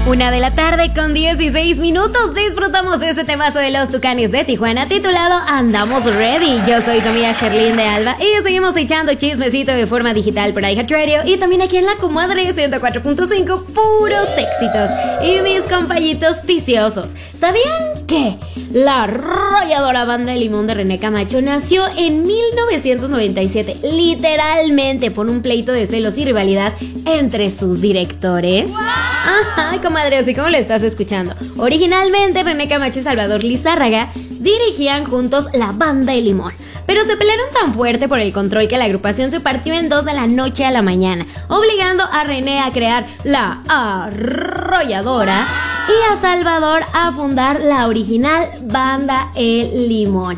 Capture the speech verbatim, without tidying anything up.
Una de la tarde con dieciséis minutos. Disfrutamos de este temazo de los Tucanes de Tijuana titulado Andamos Ready. Yo soy tu amiga Sherlyn de Alba y seguimos echando chismecito de forma digital por iHeartRadio y también aquí en la Comadre ciento cuatro punto cinco, puros éxitos. Y mis compañitos viciosos, ¿sabían que la arrolladora banda de limón de René Camacho nació en mil novecientos noventa y siete, literalmente por un pleito de celos y rivalidad entre sus directores? Ajá, comadre, así como lo estás escuchando. Originalmente René Camacho y Salvador Lizárraga dirigían juntos la banda de limón, pero se pelearon tan fuerte por el control que la agrupación se partió en dos de la noche a la mañana, obligando a René a crear la arrolladora y a Salvador a fundar la original banda El Limón.